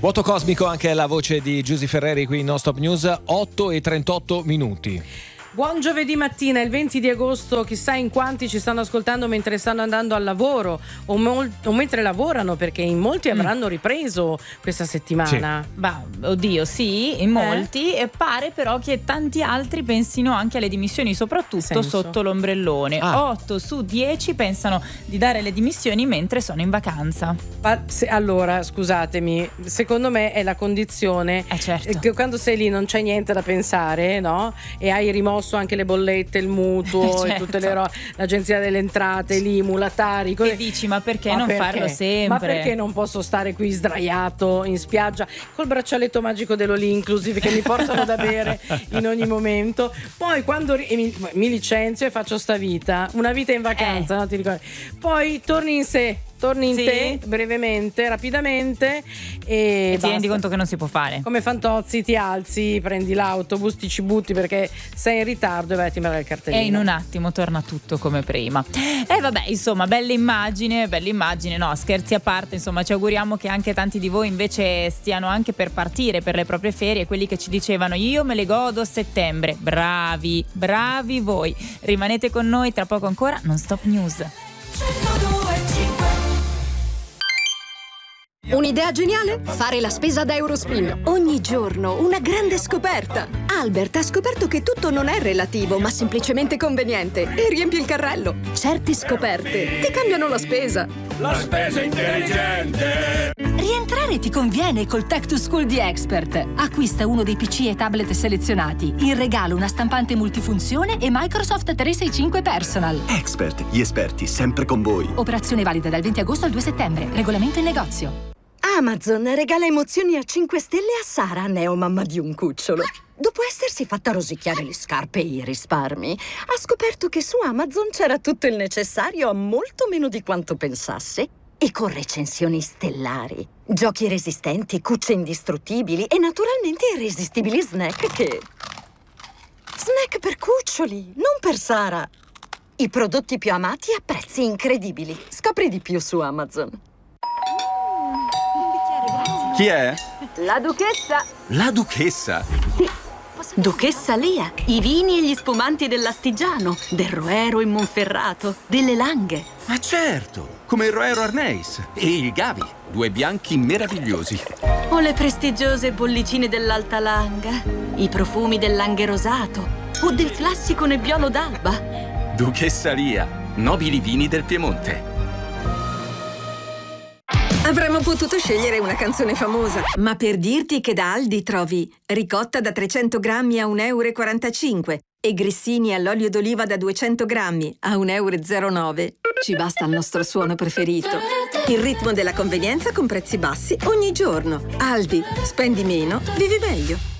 Vuoto cosmico, anche la voce di Giusy Ferreri qui in Non Stop News, 8:38. Buon giovedì mattina, il 20 di agosto, chissà in quanti ci stanno ascoltando mentre stanno andando al lavoro o mentre lavorano, perché in molti avranno ripreso questa settimana. Sì. Bah, oddio, sì, in molti, e pare però che tanti altri pensino anche alle dimissioni, soprattutto sotto l'ombrellone. 8 su 10 pensano di dare le dimissioni mentre sono in vacanza. Allora, scusatemi, secondo me è la condizione che quando sei lì non c'è niente da pensare, no? E hai rimosso anche le bollette, il mutuo e tutte le l'agenzia delle entrate, l'IMU, la Tari. E dici, ma perché non farlo sempre? Ma perché non posso stare qui sdraiato in spiaggia col braccialetto magico dell'All Inclusive che mi portano da bere in ogni momento? Poi quando mi licenzio e faccio sta vita, una vita in vacanza, no? Ti ricordi? Poi torni in te brevemente, rapidamente e ti rendi conto che non si può fare. Come Fantozzi, ti alzi, prendi l'autobus, ti ci butti perché sei in ritardo e vai a timbrare il cartellino. E in un attimo torna tutto come prima. E vabbè, insomma, bella immagine, no, scherzi a parte, insomma, ci auguriamo che anche tanti di voi invece stiano anche per partire per le proprie ferie, quelli che ci dicevano io me le godo a settembre. Bravi voi. Rimanete con noi, tra poco ancora Non Stop News. Un'idea geniale? Fare la spesa da Eurospin. Ogni giorno una grande scoperta. Albert ha scoperto che tutto non è relativo, ma semplicemente conveniente. E riempi il carrello. Certe scoperte ti cambiano la spesa. La spesa intelligente! Rientrare ti conviene col Tech to School di Expert. Acquista uno dei PC e tablet selezionati. In regalo una stampante multifunzione e Microsoft 365 Personal. Expert, gli esperti sempre con voi. Operazione valida dal 20 agosto al 2 settembre. Regolamento in negozio. Amazon regala emozioni a 5 stelle a Sara, neomamma di un cucciolo. Dopo essersi fatta rosicchiare le scarpe e i risparmi, ha scoperto che su Amazon c'era tutto il necessario a molto meno di quanto pensasse e con recensioni stellari, giochi resistenti, cucce indistruttibili e naturalmente irresistibili snack che... Snack per cuccioli, non per Sara. I prodotti più amati a prezzi incredibili. Scopri di più su Amazon. Chi è? La duchessa. La duchessa? Sì. Duchessa Lia, i vini e gli spumanti dell'Astigiano, del Roero in Monferrato, delle Langhe. Ma certo, come il Roero Arneis e il Gavi, 2 bianchi meravigliosi. O le prestigiose bollicine dell'Alta Langa, i profumi del Langhe Rosato o del classico Nebbiolo d'Alba. Duchessa Lia, nobili vini del Piemonte. Avremmo potuto scegliere una canzone famosa, ma per dirti che da Aldi trovi ricotta da 300 grammi a 1,45 € e grissini all'olio d'oliva da 200 grammi a 1,09 €, ci basta il nostro suono preferito. Il ritmo della convenienza con prezzi bassi ogni giorno. Aldi, spendi meno, vivi meglio.